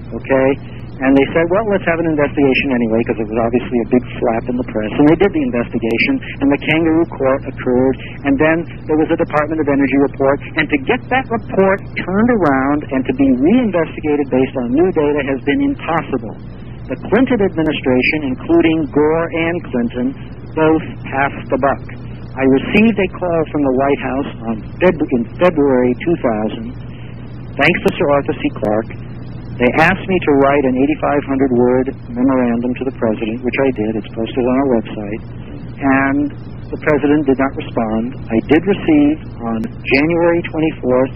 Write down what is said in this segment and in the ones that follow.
okay? And they said, well, let's have an investigation anyway, because it was obviously a big flap in the press. And they did the investigation, and the kangaroo court occurred, and then there was a Department of Energy report. And to get that report turned around and to be reinvestigated based on new data has been impossible. The Clinton administration, including Gore and Clinton, both passed the buck. I received a call from the White House in February 2000, thanks to Sir Arthur C. Clarke. They asked me to write an 8,500-word memorandum to the President, which I did. It's posted on our website. And the President did not respond. I did receive, on January 24th,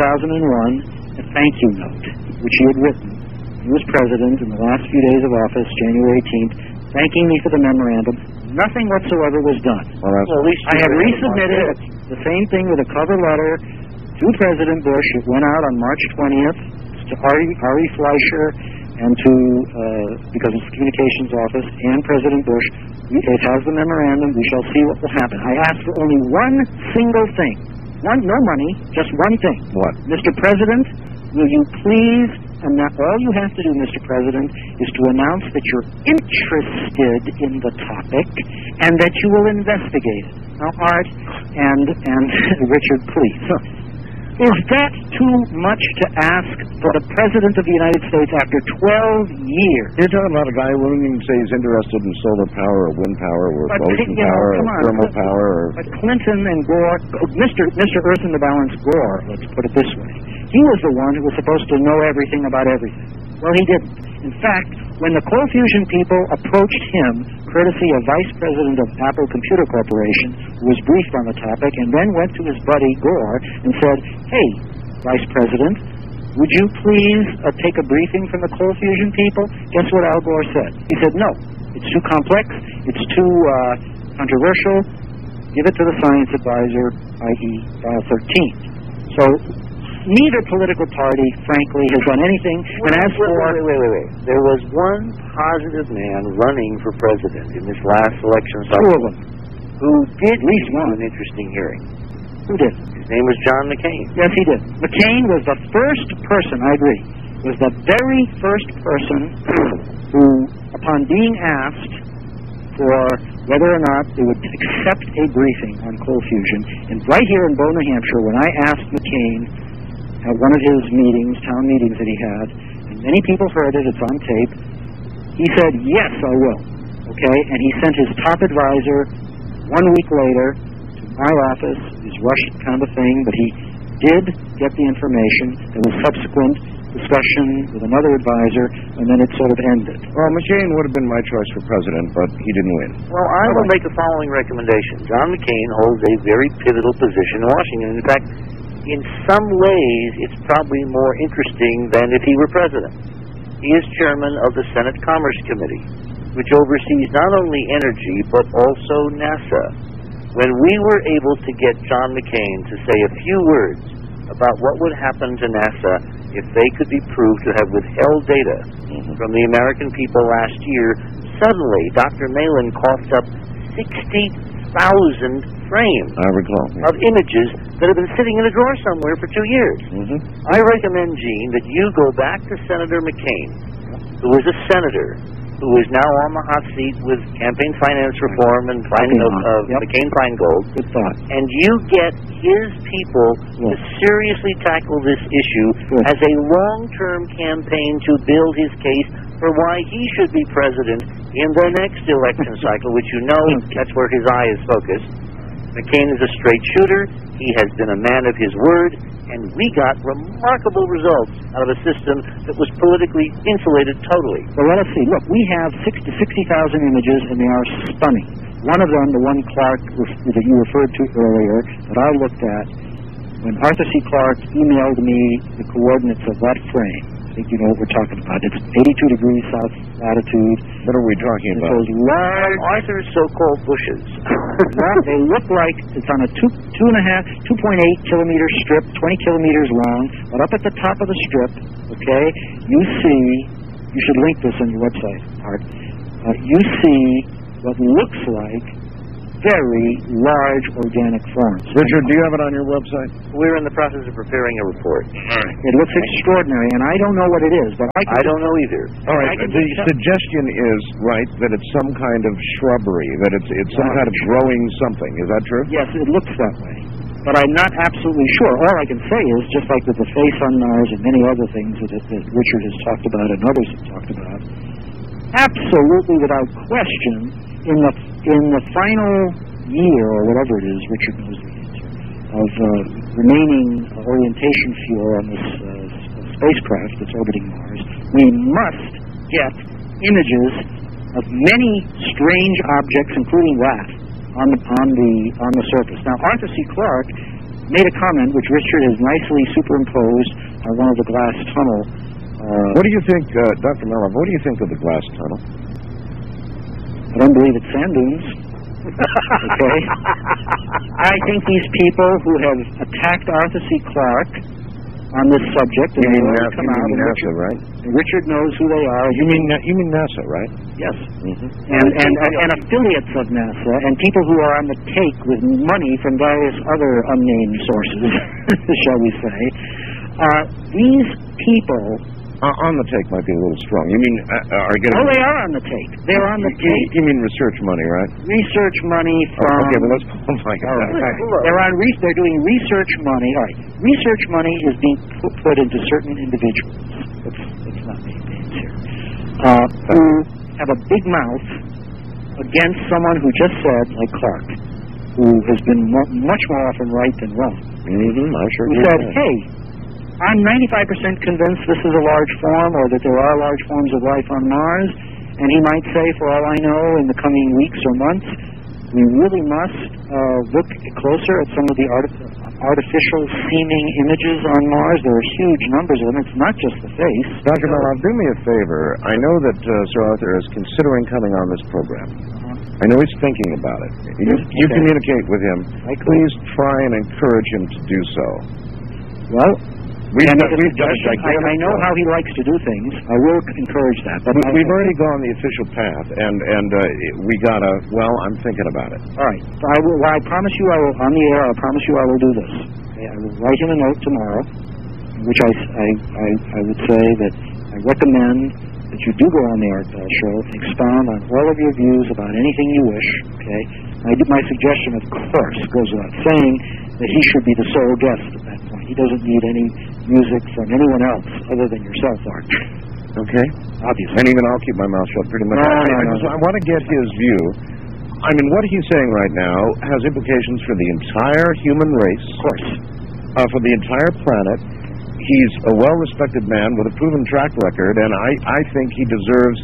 2001, a thank you note, which he had written. He was President in the last few days of office, January 18th, thanking me for the memorandum. Nothing whatsoever was done. Well, at least I have resubmitted the same thing with a cover letter to President Bush. It went out on March 20th. To Ari Fleischer and to, because it's the communications office, and President Bush. It has the memorandum. We shall see what will happen. I asked for only one single thing. No money, just one thing. What? Mr. President, will you please, all you have to do, Mr. President, is to announce that you're interested in the topic and that you will investigate it. Now, Art and Richard, please. Is that too much to ask for the President of the United States after 12 years? You're talking about a guy who wouldn't even say he's interested in solar power or wind power or ocean power or thermal power. But Clinton and Gore, Mr. Earth in the Balance Gore, let's put it this way, he was the one who was supposed to know everything about everything. Well, he didn't. In fact, when the Cold Fusion people approached him, courtesy of Vice President of Apple Computer Corporation, who was briefed on the topic, and then went to his buddy Gore and said, hey, Vice President, would you please take a briefing from the Cold Fusion people? Guess what Al Gore said? He said, no, it's too complex, it's too controversial, give it to the science advisor, i.e. Dial 13. So neither political party, frankly, has done anything. And as for... Wait. There was one positive man running for president in this last election cycle. Two of them. Who did at least one. An interesting hearing. Who did? His name was John McCain. Yes, he did. McCain was the first person, I agree, was the very first person who, upon being asked for whether or not they would accept a briefing on cold fusion, and right here in Bow, New Hampshire, when I asked McCain at one of his meetings, town meetings that he had, and many people heard it, it's on tape, he said, yes, I will. Okay? And he sent his top advisor 1 week later to my office, his rushed kind of a thing, but he did get the information. There was subsequent discussion with another advisor, and then it sort of ended. Well, McCain would have been my choice for president, but he didn't win. Well, I will make the following recommendation. John McCain holds a very pivotal position in Washington. In fact, in some ways, it's probably more interesting than if he were president. He is chairman of the Senate Commerce Committee, which oversees not only energy, but also NASA. When we were able to get John McCain to say a few words about what would happen to NASA if they could be proved to have withheld data from the American people last year, suddenly Dr. Malin coughed up 60,000 frames of images that have been sitting in a drawer somewhere for 2 years. I recommend, Gene, that you go back to Senator McCain, who is a senator who is now on the hot seat with campaign finance reform and McCain-Feingold, and you get his people to seriously tackle this issue as a long-term campaign to build his case for why he should be president in the next election cycle, which you know that's where his eye is focused. McCain is a straight shooter. He has been a man of his word, and we got remarkable results out of a system that was politically insulated totally. Well, let us see. Look, we have 60,000 images, and they are stunning. One of them, the one Clarke that you referred to earlier, that I looked at, when Arthur C. Clarke emailed me the coordinates of that frame, I think you know what we're talking about. It's 82 degrees south latitude. What are we talking about? Those large Arthur's so-called bushes. They look like it's on a 2.8 kilometer strip, 20 kilometers long, but up at the top of the strip, okay, you see, you should link this on your website, Art, you see what looks like very large organic forms. Richard, do you have it on your website? We're in the process of preparing a report. All right. It looks extraordinary, and I don't know what it is, but I don't know either. All right. The suggestion is, right, that it's some kind of shrubbery, that it's some kind of growing something. Is that true? Yes, it looks that way. But I'm not absolutely sure. All I can say is, just like with the face on Mars and many other things that Richard has talked about and others have talked about, absolutely without question, in the final year, or whatever it is, Richard knows the answer, of remaining orientation fuel on this spacecraft that's orbiting Mars, we must get images of many strange objects, including that, on the surface. Now, Arthur C. Clarke made a comment, which Richard has nicely superimposed on one of the glass tunnel. What do you think, Dr. Melov, what do you think of the glass tunnel? I don't believe it's sand dunes. Okay? I think these people who have attacked Arthur C. Clarke on this subject, you mean NASA, right? Richard knows who they are. You mean NASA, right? Yes. Mm-hmm. And affiliates of NASA, and people who are on the take with money from various other unnamed sources, shall we say. These people... on the take might be a little strong. You mean are getting... Oh, they are on the take. They're on the take. You mean research money, right? Research money from... Okay, well, let's call them like that. They're doing research money. All right. Research money is being put into certain individuals. Let's not name names here. Who have a big mouth against someone who just said, like Clarke, who has been much more often right than wrong. Mm-hmm, I sure who said, hey, I'm 95% convinced this is a large form, or that there are large forms of life on Mars, and he might say, for all I know, in the coming weeks or months, we really must look closer at some of the artificial seeming images on Mars. There are huge numbers of them. It's not just the face. Dr. Melov, do me a favor. I know that Sir Arthur is considering coming on this program. I know he's thinking about it. You communicate with him. Please try and encourage him to do so. Well... I know how he likes to do things. I will encourage that. But we've already gone the official path, and we gotta. Well, I'm thinking about it. All right. So I promise you, I will on the air. I promise you, I will do this. Okay? I will write him a note tomorrow, in which I would say that I recommend that you do go on the Art Bell Show and expound on all of your views about anything you wish. Okay. My suggestion, of course, goes without saying that he should be the sole guest at that point. He doesn't need any music from anyone else other than yourself, Art. Okay. Obviously. And even I'll keep my mouth shut pretty much. I want to get his view. I mean, what he's saying right now has implications for the entire human race. Of course. For the entire planet. He's a well-respected man with a proven track record, and I think he deserves...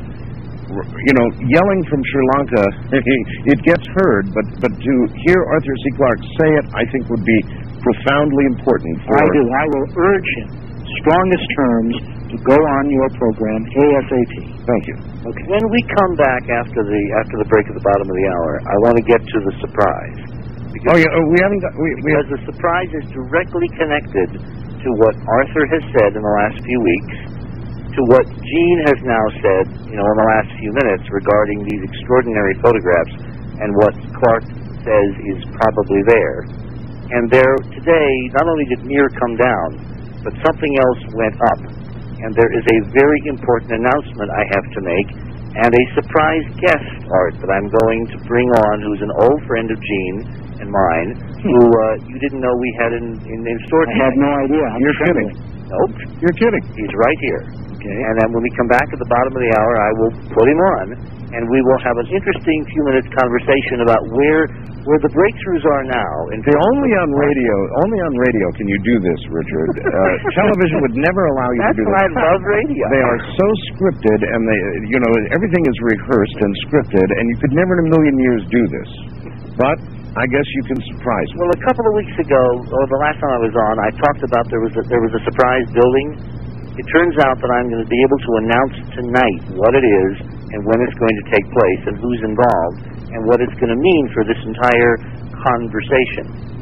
yelling from Sri Lanka, it gets heard, but to hear Arthur C. Clarke say it, I think would be profoundly important. I do. I will urge him, strongest terms, to go on your program ASAP. Thank you. Okay. When we come back after the break at the bottom of the hour, I want to get to the surprise. Because we haven't got... Because the surprise is directly connected to what Arthur has said in the last few weeks, to what Gene has now said, in the last few minutes regarding these extraordinary photographs and what Clarke says is probably there. And there, today, not only did Mir come down, but something else went up. And there is a very important announcement I have to make, and a surprise guest, Art, that I'm going to bring on, who's an old friend of Gene and mine, who you didn't know we had in store today. I had no idea. You're kidding. Nope. You're kidding. He's right here. Okay. And then when we come back at the bottom of the hour, I will put him on, and we will have an interesting few minutes conversation about where the breakthroughs are now. And only on radio can you do this, Richard. Television would never allow you to do this. That's why I love radio. They are so scripted, and everything is rehearsed and scripted, and you could never in a million years do this. But I guess you can surprise me. Well, a couple of weeks ago, or the last time I was on, I talked about there was a surprise building. It turns out that I'm going to be able to announce tonight what it is and when it's going to take place and who's involved and what it's going to mean for this entire conversation. And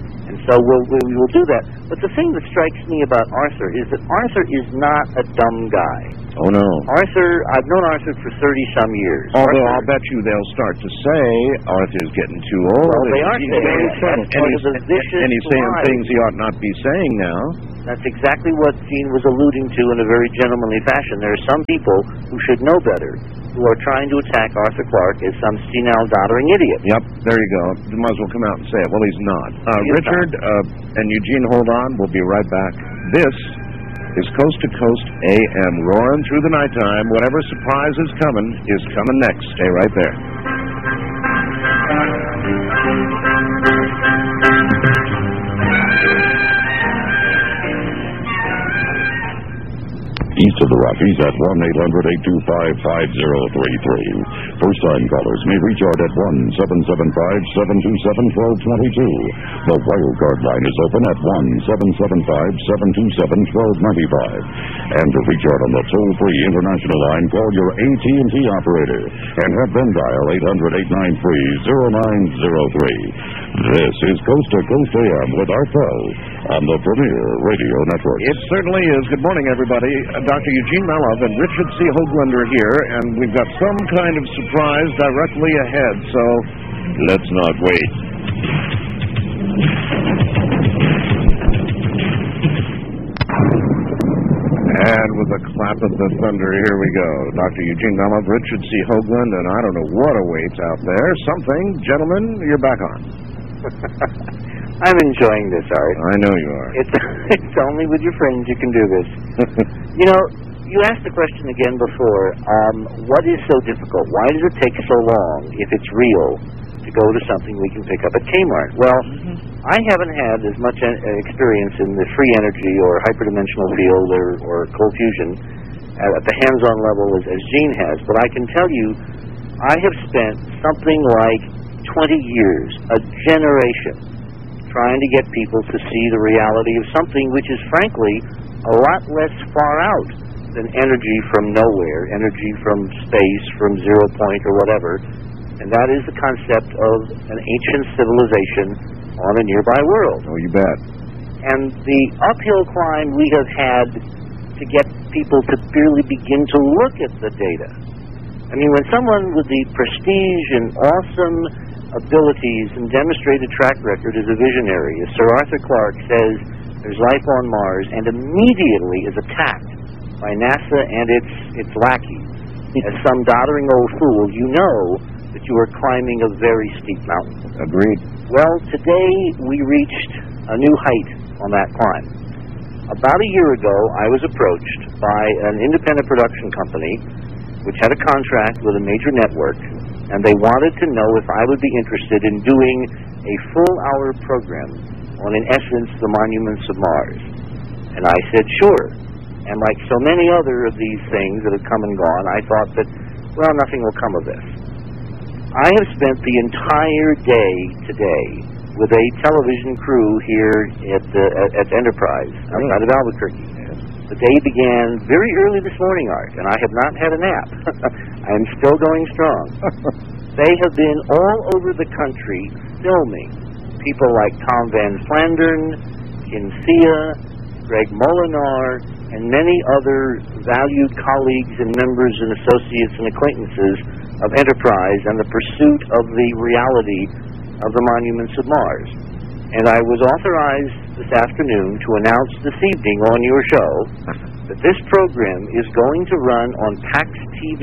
So we will do that. But the thing that strikes me about Arthur is that Arthur is not a dumb guy. Oh, no. Arthur, I've known Arthur for 30-some years. Although Arthur, I'll bet you they'll start to say Arthur's getting too old. Well, they are saying and he's saying things he ought not be saying now. That's exactly what Gene was alluding to in a very gentlemanly fashion. There are some people who should know better, who are trying to attack Arthur Clarke as some senile, doddering idiot. Yep, there you go. You might as well come out and say it. Well, he's not. Richard and Eugene, hold on. We'll be right back. This is Coast to Coast AM, roaring through the nighttime. Whatever surprise is coming next. Stay right there. East of the Rockies at 1-800-825-5033. First-time callers may reach out at 1-775-727-1222. The wildcard line is open at 1-775-727-1295. And to reach out on the toll-free international line, call your AT&T operator and have them dial 800-893-0903. This is Coast to Coast AM with Art Bell on the Premier Radio Network. It certainly is. Good morning, everybody. Dr. Eugene Malov and Richard C. Hoagland are here, and we've got some kind of surprise directly ahead, so let's not wait. And with a clap of the thunder, here we go. Dr. Eugene Malov, Richard C. Hoagland, and I don't know what awaits out there. Something. Gentlemen, you're back on. I'm enjoying this, Art. I know you are. It's only with your friends you can do this. You know, you asked the question again before, what is so difficult? Why does it take so long, if it's real, to go to something we can pick up at Kmart? Well, I haven't had as much experience in the free energy or hyperdimensional field or cold fusion at the hands-on level as Gene has, but I can tell you I have spent something like 20 years, a generation, trying to get people to see the reality of something which is frankly a lot less far out than energy from nowhere, energy from space, from 0 point or whatever, and that is the concept of an ancient civilization on a nearby world. Oh, you bet. And the uphill climb we have had to get people to really begin to look at the data. I mean, when someone with the prestige and awesome abilities and demonstrated track record is a visionary, as Sir Arthur Clarke says there's life on Mars, and immediately is attacked by NASA and its lackeys as some doddering old fool, you know that you are climbing a very steep mountain. Agreed. Well, today we reached a new height on that climb. About a year ago, I was approached by an independent production company which had a contract with a major network, and they wanted to know if I would be interested in doing a full-hour program on, in essence, the monuments of Mars. And I said, sure. And like so many other of these things that have come and gone, I thought that, well, nothing will come of this. I have spent the entire day today with a television crew here at Enterprise, outside of Albuquerque. The day began very early this morning, Art, and I have not had a nap. I am still going strong. They have been all over the country filming. People like Tom Van Flandern, Kinsia, Greg Molinar, and many other valued colleagues and members and associates and acquaintances of Enterprise and the pursuit of the reality of the monuments of Mars. And I was authorized this afternoon to announce this evening on your show that this program is going to run on PAX TV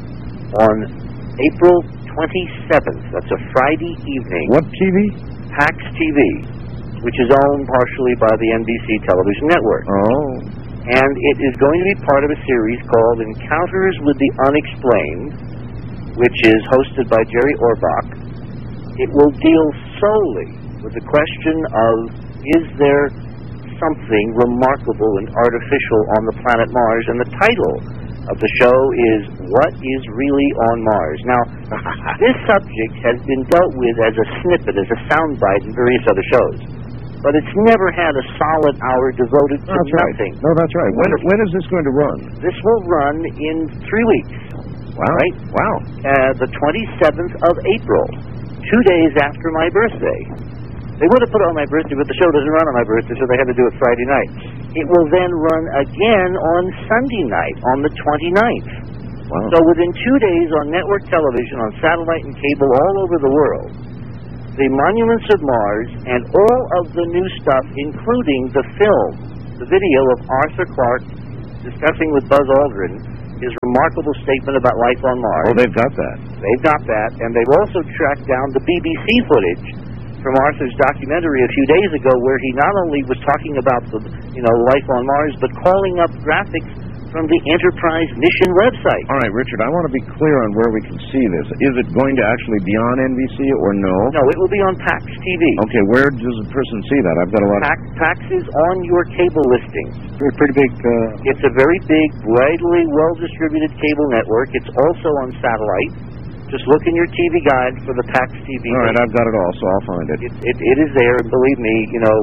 on April 27th. That's a Friday evening. What TV? PAX TV, which is owned partially by the NBC television network. Oh. And it is going to be part of a series called Encounters with the Unexplained, which is hosted by Jerry Orbach. It will deal solely with the question of, is there something remarkable and artificial on the planet Mars? And the title of the show is, What is Really on Mars? Now, this subject has been dealt with as a snippet, as a soundbite in various other shows. But it's never had a solid hour devoted to nothing. No, that's right. When is this going to run? This will run in 3 weeks. Wow. Right? Wow. The 27th of April, 2 days after my birthday. They would have put it on my birthday, but the show doesn't run on my birthday, so they had to do it Friday night. It will then run again on Sunday night, on the 29th. Wow. So within 2 days on network television, on satellite and cable all over the world, the Monuments of Mars and all of the new stuff, including the film, the video of Arthur Clarke discussing with Buzz Aldrin his remarkable statement about life on Mars. Oh, they've got that. They've got that, and they've also tracked down the BBC footage from Arthur's documentary a few days ago, where he not only was talking about the, life on Mars, but calling up graphics from the Enterprise mission website. All right, Richard, I want to be clear on where we can see this. Is it going to actually be on NBC or no? No, it will be on PAX TV. Okay, where does a person see that? I've got a lot of... PAX is on your cable listings. Pretty big. It's a very big, widely well-distributed cable network. It's also on satellite. Just look in your TV guide for the PAX TV. All right, I've got it all, so I'll find it. It is there, and believe me,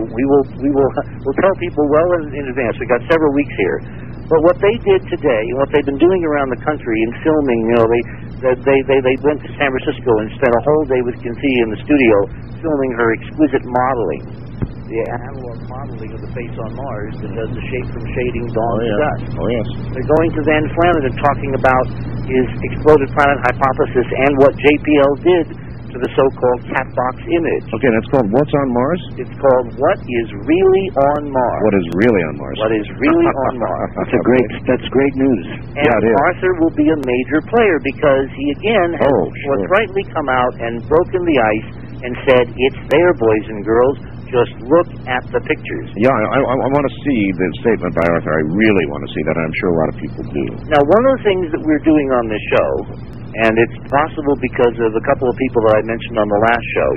we'll tell people well in advance. We've got several weeks here. But what they did today, and what they've been doing around the country in filming, they went to San Francisco and spent a whole day with Kinsey in the studio filming her exquisite modeling, the analog modeling of the face on Mars that does the shape from shading dawn to dusk. Oh, yes. They're going to Van Flannery talking about his exploded planet hypothesis and what JPL did to the so-called cat box image. Okay, that's called What's on Mars? It's called What is Really on Mars. What is really on Mars? What is really on Mars. That's great news. And yeah, it is. Arthur will be a major player because he again has forthrightly come out and broken the ice and said, it's there, boys and girls. Just look at the pictures. Yeah, I want to see the statement by Arthur. I really want to see that. I'm sure a lot of people do. Now, one of the things that we're doing on this show, and it's possible because of a couple of people that I mentioned on the last show,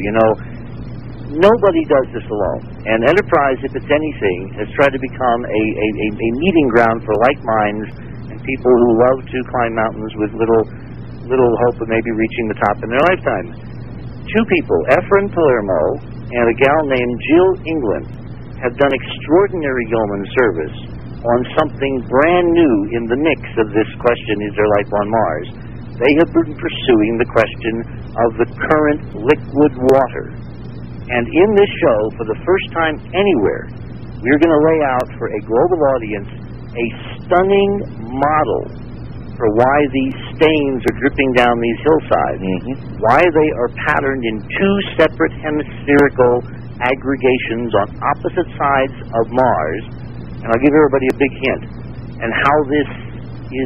nobody does this alone. And Enterprise, if it's anything, has tried to become a meeting ground for like minds and people who love to climb mountains with little hope of maybe reaching the top in their lifetime. Two people, Efren Palermo and a gal named Jill England, have done extraordinary yeoman service on something brand new in the mix of this question, is there life on Mars? They have been pursuing the question of the current liquid water. And in this show, for the first time anywhere, we're going to lay out for a global audience a stunning model for why these stains are dripping down these hillsides, why they are patterned in two separate hemispherical aggregations on opposite sides of Mars, and I'll give everybody a big hint, and how this is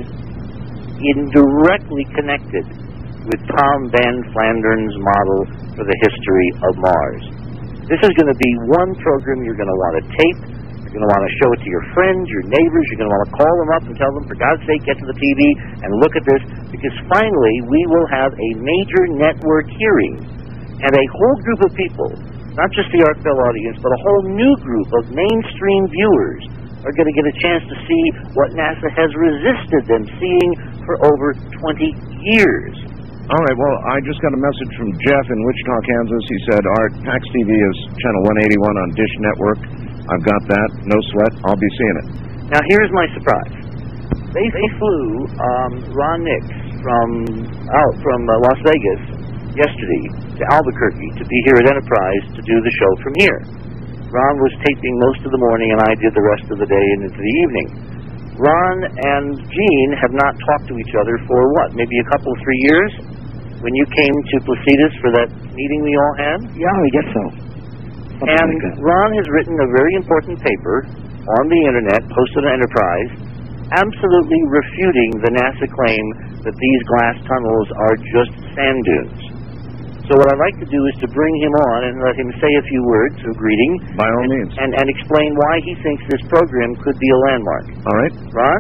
indirectly connected with Tom Van Flander's model for the history of Mars. This is going to be one program you're going to want to tape. You're going to want to show it to your friends, your neighbors. You're going to want to call them up and tell them, for God's sake, get to the TV and look at this, because finally we will have a major network hearing, and a whole group of people, not just the Art Bell audience, but a whole new group of mainstream viewers are going to get a chance to see what NASA has resisted them seeing for over 20 years. All right, well, I just got a message from Jeff in Wichita, Kansas. He said, Art, PAX TV is channel 181 on Dish Network. I've got that. No sweat. I'll be seeing it. Now, here's my surprise. They flew Ron Nix from Las Vegas yesterday to Albuquerque to be here at Enterprise to do the show from here. Ron was taping most of the morning, and I did the rest of the day and into the evening. Ron and Gene have not talked to each other for, maybe a couple, 3 years? When you came to Placitas for that meeting we all had? Yeah, I guess so. And Ron has written a very important paper on the Internet, posted on Enterprise, absolutely refuting the NASA claim that these glass tunnels are just sand dunes. So what I'd like to do is to bring him on and let him say a few words of greeting. By all means. And explain why he thinks this program could be a landmark. All right. Ron?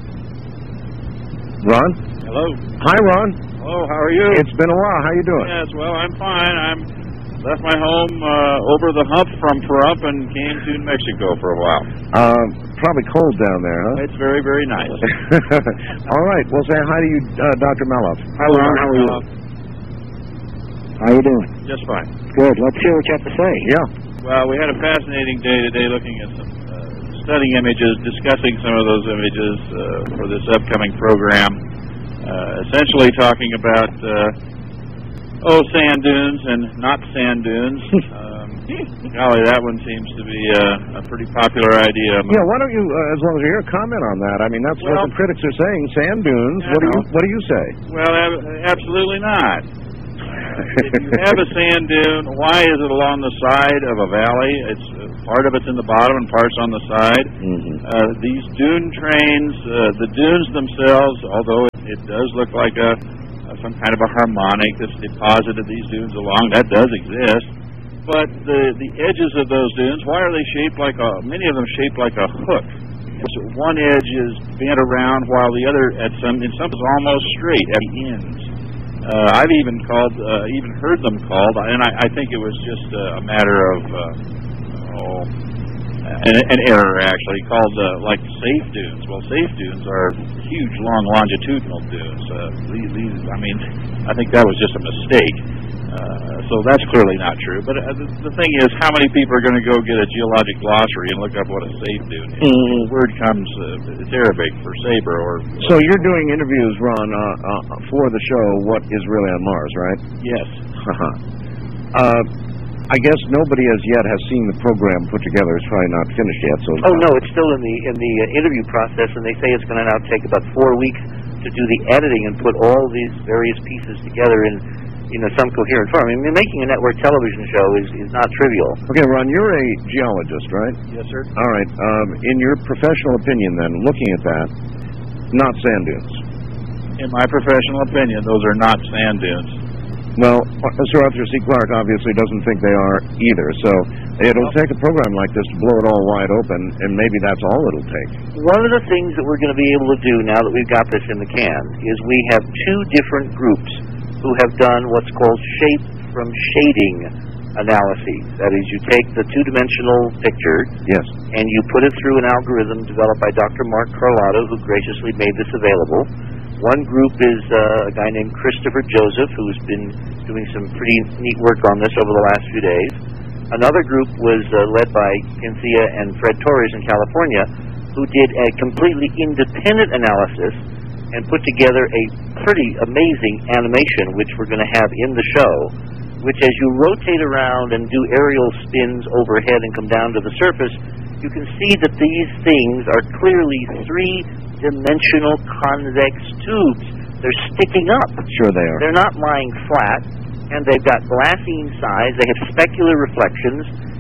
Ron? Hello. Hi, Ron. Hello, how are you? It's been a while. How you doing? Yes, well, I'm fine. I'm left my home over the hump from Pahrump and came to Mexico for a while. Probably cold down there, huh? It's very, very nice. All right. Well, say hi to you, Dr. Meloff. Hi, Ron. How are you? How you doing? Just fine. Good. Let's hear what you have to say. Yeah. Well, we had a fascinating day today looking at some stunning images, discussing some of those images for this upcoming program. Essentially talking about sand dunes and not sand dunes. Golly, that one seems to be a pretty popular idea. Yeah, why don't you, as long as you're here, comment on that? I mean, that's what the critics are saying. Sand dunes. What do you say? Well, absolutely not. If you have a sand dune, why is it along the side of a valley? It's part of it's in the bottom and part's on the side. These dune trains, the dunes themselves, although it does look like some kind of a harmonic that's deposited these dunes along, that does exist. But the edges of those dunes, why are they shaped like many of them shaped like a hook? So one edge is bent around while the other in some is almost straight at the ends. I've even heard them called, and I think it was just a matter of an error actually, called like safe dunes. Well, safe dunes are huge, long longitudinal dunes. I think that was just a mistake. So that's clearly not true. But the thing is, how many people are going to go get a geologic glossary and look up what a safe dune is? The word comes, it's Arabic for saber. So you're doing interviews, Ron, for the show What is Really on Mars, right? Yes. I guess nobody as yet has seen the program put together. It's probably not finished yet. So no, it's still in the interview process, and they say it's going to now take about 4 weeks to do the editing and put all these various pieces together in some coherent form. I mean, making a network television show is not trivial. Okay, Ron, you're a geologist, right? Yes, sir. All right. In your professional opinion, then, looking at that, not sand dunes. In my professional opinion, those are not sand dunes. Well, Sir Arthur C. Clarke obviously doesn't think they are either, so it'll take a program like this to blow it all wide open, and maybe that's all it'll take. One of the things that we're going to be able to do now that we've got this in the can is we have 2 different groups who have done what's called shape from shading analyses. That is, you take the 2-dimensional picture and you put it through an algorithm developed by Dr. Mark Carlotto, who graciously made this available. One group is a guy named Christopher Joseph, who's been doing some pretty neat work on this over the last few days. Another group was led by Kincia and Fred Torres in California, who did a completely independent analysis and put together a pretty amazing animation, which we're going to have in the show, which as you rotate around and do aerial spins overhead and come down to the surface, you can see that these things are clearly 3-dimensional convex tubes. They're sticking up. Sure they are. They're not lying flat, and they've got glassine sides. They have specular reflections.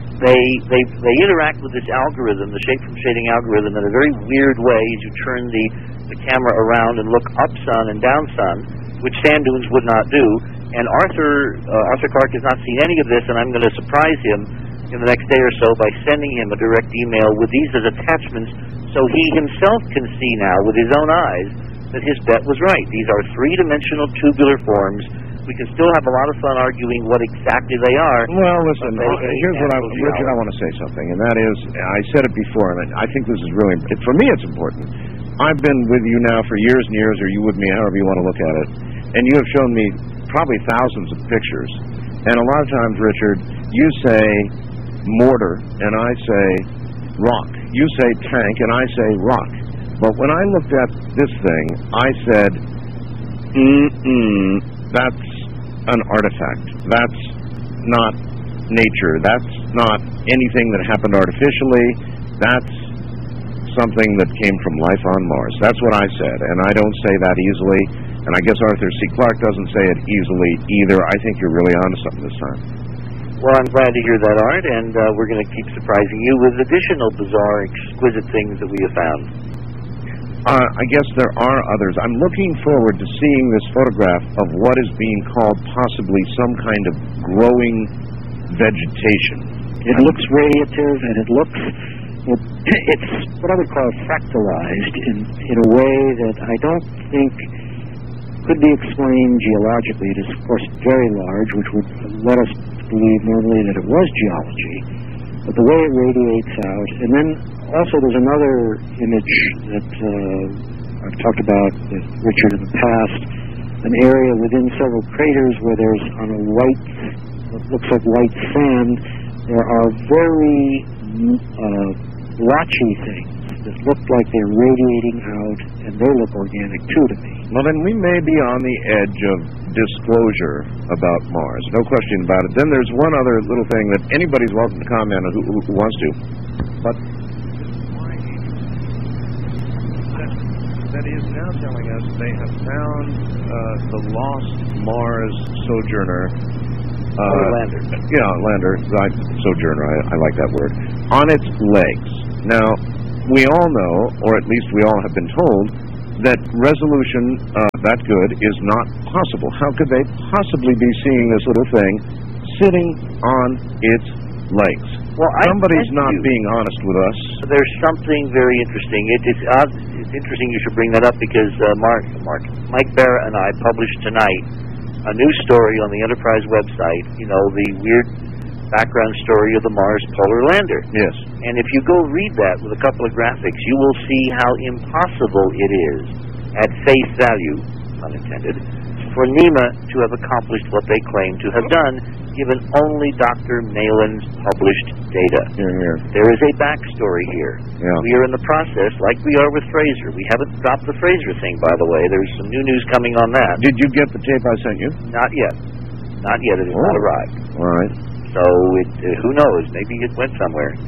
They interact with this algorithm, the shape from shading algorithm, in a very weird way as you turn the camera around and look up sun and down sun, which sand dunes would not do. And Arthur Clarke has not seen any of this, and I'm going to surprise him in the next day or so by sending him a direct email with these as attachments so he himself can see now with his own eyes that his bet was right. These are 3-dimensional tubular forms. We can still have a lot of fun arguing what exactly they are. Well, listen, here's what Richard, I want to say something, and that is, I said it before, and I think this is really, for me it's important. I've been with you now for years and years, or you with me, however you want to look at it, and you have shown me probably thousands of pictures. And a lot of times, Richard, you say mortar, and I say rock. You say tank, and I say rock. But when I looked at this thing, I said, that's an artifact. That's not nature. That's not anything that happened artificially. That's something that came from life on Mars. That's what I said, and I don't say that easily, and I guess Arthur C. Clarke doesn't say it easily either. I think you're really onto something this time. Well, I'm glad to hear that, Art, and we're going to keep surprising you with additional bizarre, exquisite things that we have found. I guess there are others. I'm looking forward to seeing this photograph of what is being called possibly some kind of growing vegetation. It looks radiative, and it's what I would call fractalized in a way that I don't think could be explained geologically. It is, of course, very large, which would let us believe normally that it was geology. But the way it radiates out, and then also there's another image that I've talked about with Richard in the past, an area within several craters where there's on a white, what looks like white sand, there are very blotchy things that look like they're radiating out, and they look organic too to me. Well, then we may be on the edge of disclosure about Mars. No question about it. Then there's one other little thing that anybody's welcome to comment on who wants to. But that is now telling us they have found the lost Mars sojourner. Lander. Yeah, lander. Right, sojourner. I like that word. On its legs. Now, we all know, or at least we all have been told, that resolution that good is not possible. How could they possibly be seeing this little thing sitting on its legs? Well, somebody's not being honest with us. There's something very interesting. It's interesting you should bring that up because Mike Barra and I published tonight a new story on the Enterprise website. You know, the weird background story of the Mars Polar Lander. Yes. And if you go read that with a couple of graphics, you will see how impossible it is, at face value, unintended, for NEMA to have accomplished what they claim to have done, given only Dr. Malin's published data. Here. There is a backstory here. Yeah. We are in the process, like we are with Fraser. We haven't dropped the Fraser thing, by the way. There's some new news coming on that. Did you get the tape I sent you? Not yet. Not yet. It has not arrived. All right. So, who knows? Maybe it went somewhere.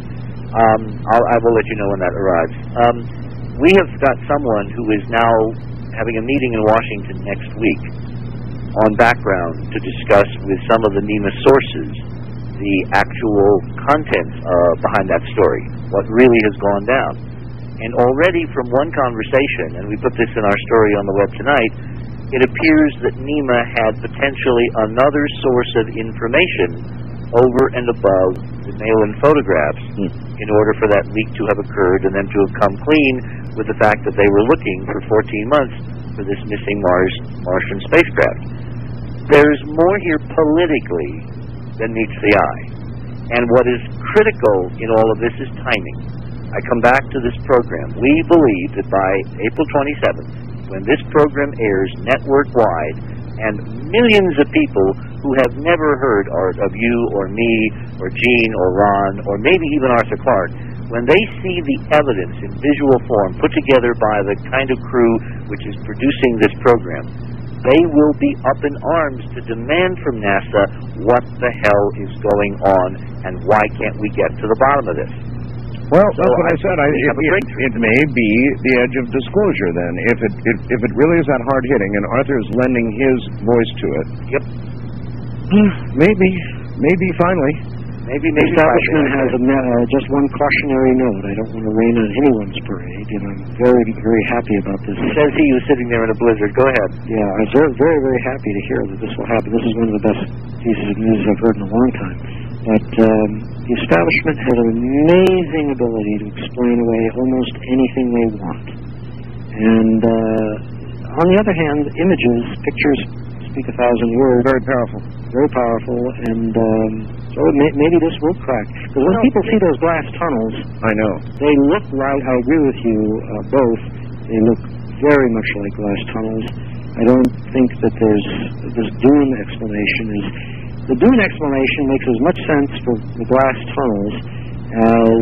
I will let you know when that arrives. We have got someone who is now having a meeting in Washington next week on background to discuss with some of the NEMA sources the actual contents behind that story, what really has gone down. And already from one conversation, and we put this in our story on the web tonight, it appears that NEMA had potentially another source of information over and above the Malin photographs in order for that leak to have occurred and them to have come clean with the fact that they were looking for 14 months for this missing Martian spacecraft. There's more here politically than meets the eye. And what is critical in all of this is timing. I come back to this program. We believe that by April 27th, when this program airs network-wide, and millions of people who have never heard of you or me or Gene or Ron or maybe even Arthur Clarke, when they see the evidence in visual form put together by the kind of crew which is producing this program, they will be up in arms to demand from NASA what the hell is going on and why can't we get to the bottom of this. Well, that's what I said. It may be the edge of disclosure then. If it really is that hard hitting, and Arthur is lending his voice to it. Yep. Maybe finally. Maybe the establishment has just one cautionary note. I don't want to rain on anyone's parade, and I'm very, very happy about this. Says he was sitting there in a blizzard. Go ahead. Yeah, I'm very, very, very happy to hear that this will happen. This is one of the best pieces of news I've heard in a long time. But the establishment has an amazing ability to explain away almost anything they want. And on the other hand, images, pictures speak 1,000 words. Very powerful. Very powerful, and so maybe this will crack. Because when people see those glass tunnels, I know, they look like, I agree with you both, they look very much like glass tunnels. I don't think that there's this Dune explanation is... The Dune explanation makes as much sense for the glass tunnels as,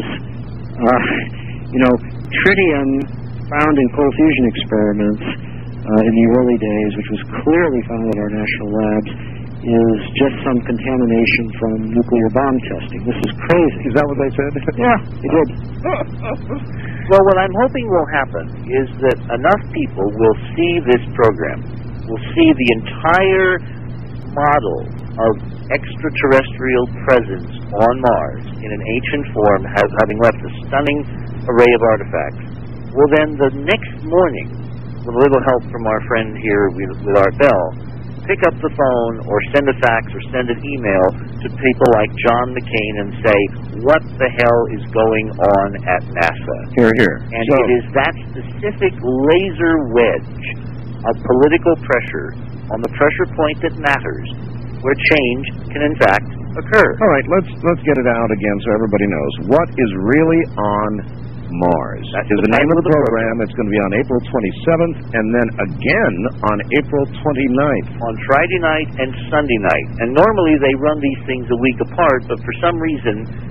tritium found in cold fusion experiments in the early days, which was clearly found at our national labs, is just some contamination from nuclear bomb testing. This is crazy. Is that what they said? Yeah, they did. Well, what I'm hoping will happen is that enough people will see this program, will see the entire model of extraterrestrial presence on Mars in an ancient form, having left a stunning array of artifacts. Well, then the next morning, with a little help from our friend here with Art Bell, pick up the phone or send a fax or send an email to people like John McCain and say, what the hell is going on at NASA? Here. And it is that specific laser wedge of political pressure on the pressure point that matters, where change can in fact occur. All right, let's get it out again so everybody knows. What is really on Mars? That is the name of the program. It's going to be on April 27th and then again on April 29th. On Friday night and Sunday night. And normally they run these things a week apart, but for some reason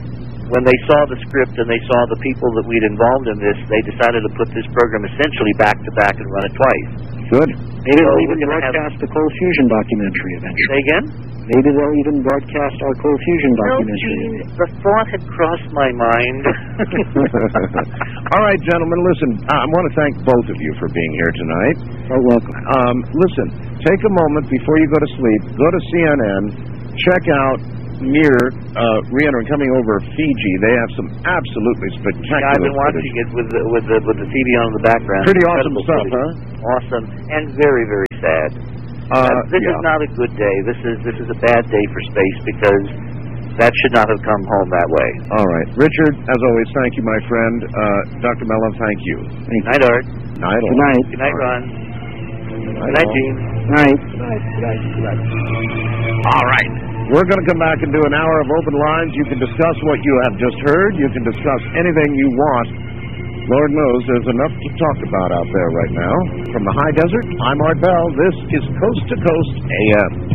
when they saw the script and they saw the people that we'd involved in this, they decided to put this program essentially back to back and run it twice. Good. Maybe they'll even broadcast the Cold Fusion documentary eventually. Say again? Maybe they'll even broadcast our Cold Fusion documentary. Gene, the thought had crossed my mind. All right, gentlemen, listen, I want to thank both of you for being here tonight. You're welcome. Listen, take a moment before you go to sleep, go to CNN, check out Mir re-entering, coming over Fiji. They have some absolutely spectacular I've been watching it with the TV on in the background. Pretty awesome stuff, footage. huh? Awesome and very, very sad. This is not a good day. This is a bad day for space because that should not have come home that way. All right. Richard, as always, thank you, my friend. Dr. Mellon, thank you. Good night, Art. Night. Good night. Good night, Ron. Good night, Gene. Night. All right. We're going to come back and do an hour of open lines. You can discuss what you have just heard. You can discuss anything you want. Lord knows there's enough to talk about out there right now. From the high desert, I'm Art Bell. This is Coast to Coast AM.